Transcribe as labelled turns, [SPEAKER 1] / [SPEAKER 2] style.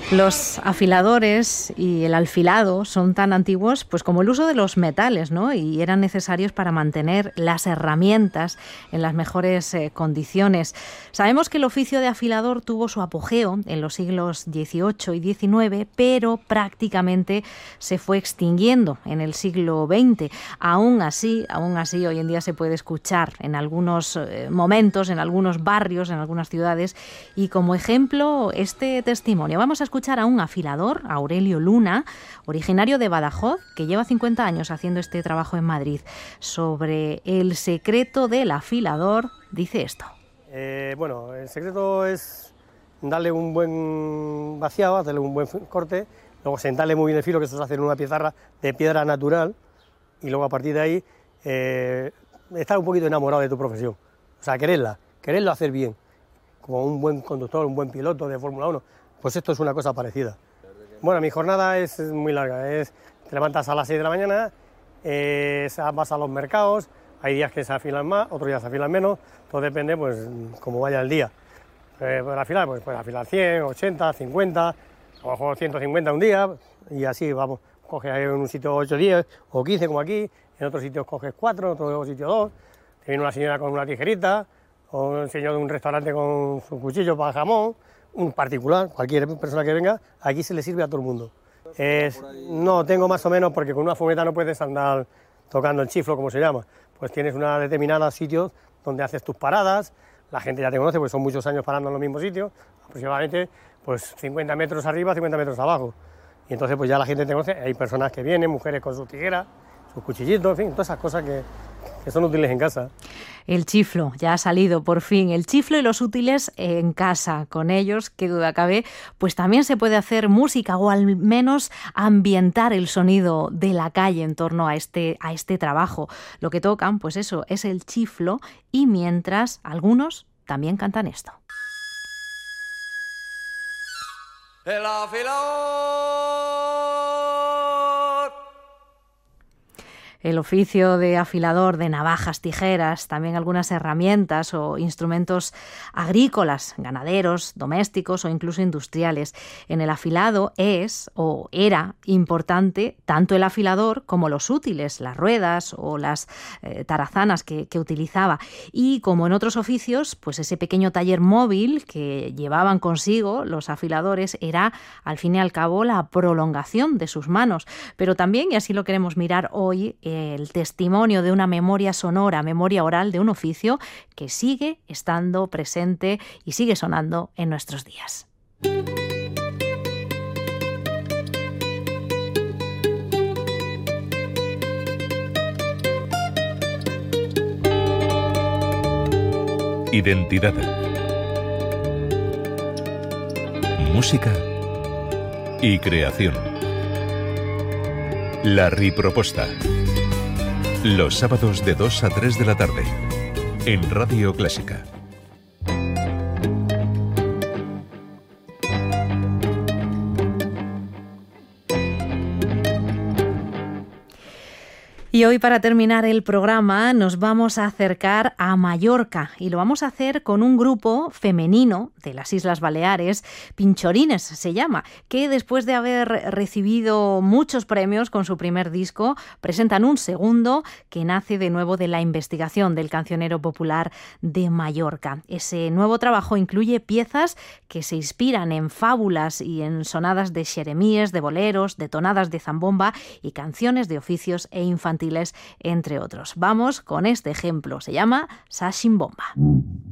[SPEAKER 1] Los afiladores y el alfilado son tan antiguos pues como el uso de los metales, ¿no? Y eran necesarios para mantener las herramientas en las mejores condiciones. Sabemos que el oficio de afilador tuvo su apogeo en los siglos XVIII y XIX, pero prácticamente se fue extinguiendo en el siglo XX. Aún así, hoy en día se puede escuchar en algunos momentos, en algunos barrios, en algunas ciudades, y como ejemplo este testimonio. Vamos a escuchar a un afilador, Aurelio Luna, originario de Badajoz, que lleva 50 años haciendo este trabajo en Madrid. Sobre el secreto del afilador, dice esto.
[SPEAKER 2] Bueno, el secreto es darle un buen vaciado, hacerle un buen corte, luego sentarle muy bien el filo, que eso se hace en una pizarra de piedra natural, y luego a partir de ahí estar un poquito enamorado de tu profesión. O sea, quererlo hacer bien, como un buen conductor, un buen piloto de Fórmula 1. Pues esto es una cosa parecida. Bueno, mi jornada es muy larga. Te levantas a las 6 de la mañana, vas a los mercados, hay días que se afilan más, otros días se afilan menos, todo depende, pues, cómo vaya el día. Para afilar, pues puedes afilar 100, 80, 50, a lo mejor 150 un día, y así vamos. Coges en un sitio 8, 10 o 15 como aquí, en otros sitios coges 4, en otro sitio 2, te viene una señora con una tijerita, o un señor de un restaurante con su cuchillo para jamón, un particular, cualquier persona que venga, aquí se le sirve a todo el mundo. No, tengo más o menos, porque con una fumeta no puedes andar tocando el chiflo, como se llama. Pues tienes una determinada sitios donde haces tus paradas, la gente ya te conoce, pues son muchos años parando en los mismos sitios, aproximadamente pues 50 metros arriba, 50 metros abajo. Y entonces pues ya la gente te conoce, hay personas que vienen, mujeres con sus tijeras, sus cuchillitos, en fin, todas esas cosas que son útiles en casa.
[SPEAKER 1] El chiflo, ya ha salido por fin, el chiflo y los útiles en casa. Con ellos, qué duda cabe, pues también se puede hacer música o al menos ambientar el sonido de la calle en torno a este trabajo. Lo que tocan, pues eso, es el chiflo, y mientras algunos también cantan esto.
[SPEAKER 3] El afilador.
[SPEAKER 1] El oficio de afilador de navajas, tijeras, también algunas herramientas o instrumentos agrícolas, ganaderos, domésticos o incluso industriales. En el afilado es o era importante tanto el afilador como los útiles, las ruedas o las tarazanas que utilizaba. Y como en otros oficios, pues ese pequeño taller móvil que llevaban consigo los afiladores era, al fin y al cabo, la prolongación de sus manos. Pero también, y así lo queremos mirar hoy, el testimonio de una memoria sonora, memoria oral de un oficio que sigue estando presente y sigue sonando en nuestros días.
[SPEAKER 4] Identidad. Música y creación. La Riproposta. Los sábados de 2 a 3 de la tarde. En Radio Clásica.
[SPEAKER 1] Y hoy, para terminar el programa, nos vamos a acercar a Mallorca y lo vamos a hacer con un grupo femenino de las Islas Baleares, Pinchorines se llama, que después de haber recibido muchos premios con su primer disco, presentan un segundo que nace de nuevo de la investigación del cancionero popular de Mallorca. Ese nuevo trabajo incluye piezas que se inspiran en fábulas y en sonadas de xeremíes, de boleros, de tonadas de zambomba y canciones de oficios e infantiles, entre otros. Vamos con este ejemplo, se llama Sashin Bomba.